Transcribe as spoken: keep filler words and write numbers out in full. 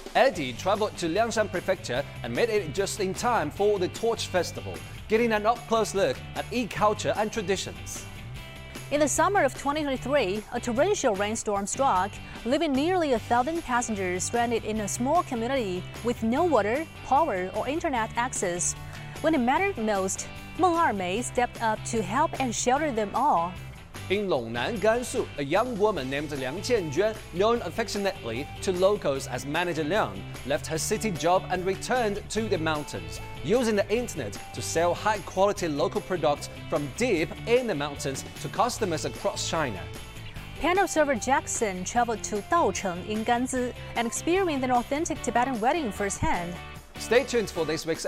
Eddie traveled to Liangshan Prefecture and made it just in time for the Torch Festival, getting an up-close look at e-culture and traditions. In the summer of twenty twenty-three, a torrential rainstorm struck, leaving nearly a thousand passengers stranded in a small community with no water, power, or internet access. When it mattered most, Meng Ermei stepped up to help and shelter them all. In Longnan, Gansu, a young woman named Liang Qianjuan, known affectionately to locals as Manager Liang, left her city job and returned to the mountains, using the internet to sell high-quality local products from deep in the mountains to customers across China. Piano server Jackson traveled to Daocheng in Ganzi and experienced an authentic Tibetan wedding firsthand. Stay tuned for this week's